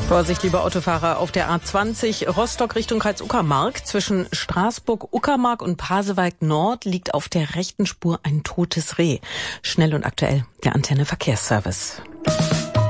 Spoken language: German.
Vorsicht, liebe Autofahrer, auf der A20 Rostock Richtung Kreuz-Uckermark. Zwischen Straßburg-Uckermark und Pasewalk Nord liegt auf der rechten Spur ein totes Reh. Schnell und aktuell, der Antenne Verkehrsservice.